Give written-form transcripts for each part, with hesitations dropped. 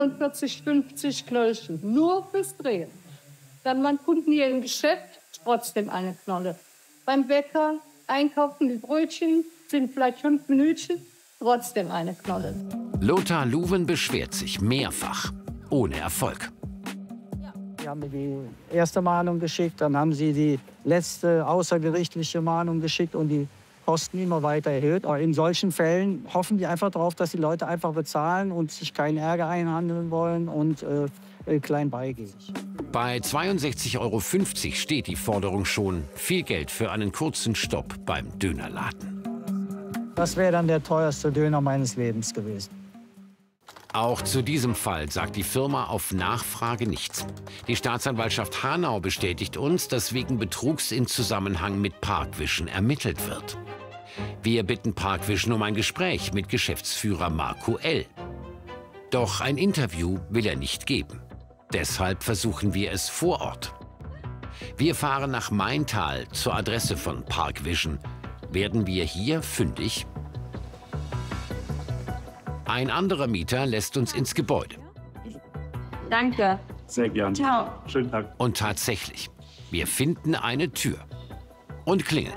40, 50 Knöllchen, nur fürs Drehen. Dann beim Kunden hier im Geschäft, trotzdem eine Knolle. Beim Bäcker einkaufen die Brötchen, sind vielleicht 5 Minütchen, trotzdem eine Knolle. Lothar Luven beschwert sich mehrfach, ohne Erfolg. Sie haben mir die erste Mahnung geschickt, dann haben Sie die letzte außergerichtliche Mahnung geschickt und die Kosten immer weiter erhöht. Aber in solchen Fällen hoffen die einfach darauf, dass die Leute einfach bezahlen und sich keinen Ärger einhandeln wollen und klein beigeben. Bei 62,50 € steht die Forderung schon. Viel Geld für einen kurzen Stopp beim Dönerladen. Das wäre dann der teuerste Döner meines Lebens gewesen. Auch zu diesem Fall sagt die Firma auf Nachfrage nichts. Die Staatsanwaltschaft Hanau bestätigt uns, dass wegen Betrugs in Zusammenhang mit Parkvision ermittelt wird. Wir bitten Parkvision um ein Gespräch mit Geschäftsführer Marco L. Doch ein Interview will er nicht geben. Deshalb versuchen wir es vor Ort. Wir fahren nach Maintal zur Adresse von Parkvision. Werden wir hier fündig? Ein anderer Mieter lässt uns ins Gebäude. Danke. Sehr gern. Ciao. Schönen Tag. Und tatsächlich, wir finden eine Tür und klingeln.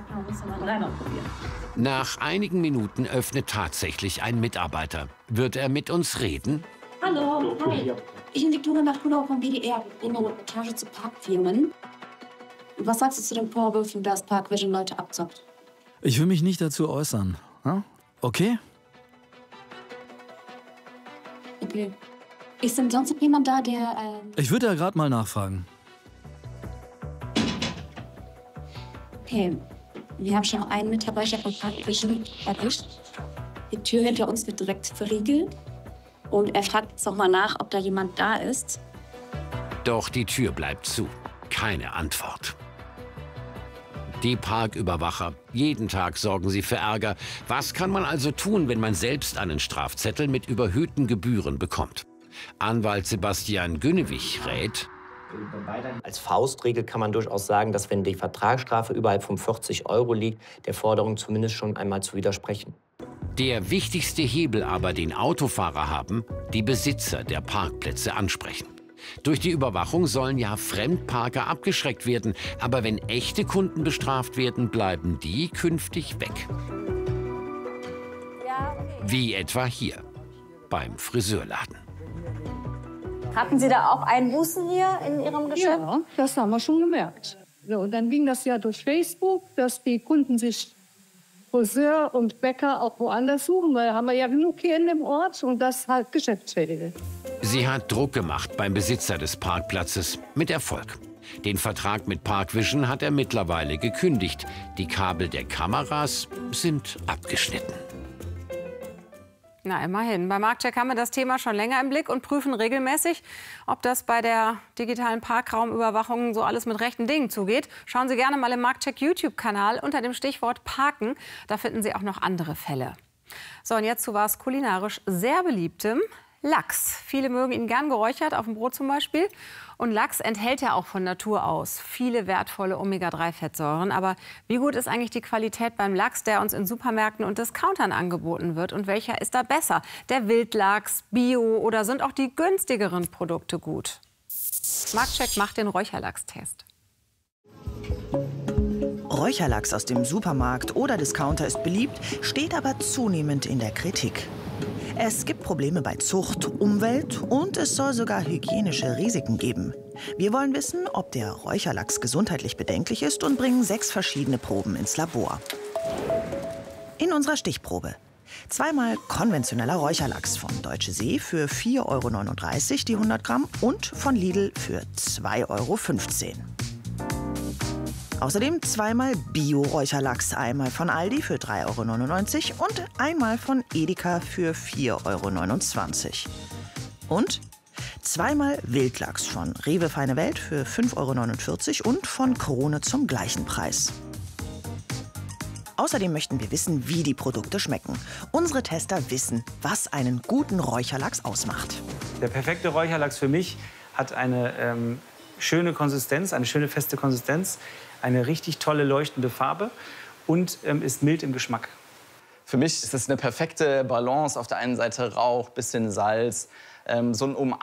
Nach einigen Minuten öffnet tatsächlich ein Mitarbeiter. Wird er mit uns reden? Hallo. Hi. Ich bin Viktoria Machulova vom WDR. Wir bringen eine Reportage zu Parkfirmen. Was sagst du zu den Vorwürfen, dass Parkvision Leute abzockt? Ich will mich nicht dazu äußern. Okay? Okay. Ist denn sonst noch jemand da, der... Ich würde da gerade mal nachfragen. Okay. Wir haben schon einen Mitarbeiter von Parkvision erwischt. Die Tür hinter uns wird direkt verriegelt. Und er fragt jetzt noch mal nach, ob da jemand da ist. Doch die Tür bleibt zu. Keine Antwort. Die Parküberwacher. Jeden Tag sorgen sie für Ärger. Was kann man also tun, wenn man selbst einen Strafzettel mit überhöhten Gebühren bekommt? Anwalt Sebastian Günnewig rät: Als Faustregel kann man durchaus sagen, dass wenn die Vertragsstrafe überhalb von 40 € liegt, der Forderung zumindest schon einmal zu widersprechen. Der wichtigste Hebel aber, den Autofahrer haben, die Besitzer der Parkplätze ansprechen. Durch die Überwachung sollen ja Fremdparker abgeschreckt werden. Aber wenn echte Kunden bestraft werden, bleiben die künftig weg. Wie etwa hier, beim Friseurladen. Hatten Sie da auch Einbußen hier in Ihrem Geschäft? Ja, das haben wir schon gemerkt. So, und dann ging das ja durch Facebook, dass die Kunden sich Friseur und Bäcker auch woanders suchen, weil haben wir ja genug hier in dem Ort und das halt geschäftsschädigend. Sie hat Druck gemacht beim Besitzer des Parkplatzes, mit Erfolg. Den Vertrag mit Parkvision hat er mittlerweile gekündigt. Die Kabel der Kameras sind abgeschnitten. Na, immerhin. Bei Marktcheck haben wir das Thema schon länger im Blick und prüfen regelmäßig, ob das bei der digitalen Parkraumüberwachung so alles mit rechten Dingen zugeht. Schauen Sie gerne mal im Marktcheck YouTube-Kanal unter dem Stichwort Parken. Da finden Sie auch noch andere Fälle. So, und jetzt zu was kulinarisch sehr beliebtem: Lachs. Viele mögen ihn gern geräuchert, auf dem Brot zum Beispiel. Und Lachs enthält ja auch von Natur aus viele wertvolle Omega-3-Fettsäuren. Aber wie gut ist eigentlich die Qualität beim Lachs, der uns in Supermärkten und Discountern angeboten wird? Und welcher ist da besser? Der Wildlachs, Bio oder sind auch die günstigeren Produkte gut? Marktcheck macht den Räucherlachstest. Räucherlachs aus dem Supermarkt oder Discounter ist beliebt, steht aber zunehmend in der Kritik. Es gibt Probleme bei Zucht, Umwelt und es soll sogar hygienische Risiken geben. Wir wollen wissen, ob der Räucherlachs gesundheitlich bedenklich ist und bringen 6 verschiedene Proben ins Labor. In unserer Stichprobe: zweimal konventioneller Räucherlachs von Deutsche See für 4,39 € die 100 Gramm und von Lidl für 2,15 €. Außerdem zweimal Bio-Räucherlachs, einmal von Aldi für 3,99 € und einmal von Edeka für 4,29 €. Und zweimal Wildlachs von Rewe Feine Welt für 5,49 € und von Krone zum gleichen Preis. Außerdem möchten wir wissen, wie die Produkte schmecken. Unsere Tester wissen, was einen guten Räucherlachs ausmacht. Der perfekte Räucherlachs für mich hat eine schöne Konsistenz, eine schöne feste Konsistenz, eine richtig tolle leuchtende Farbe und ist mild im Geschmack. Für mich ist es eine perfekte Balance. Auf der einen Seite Rauch, bisschen Salz, so ein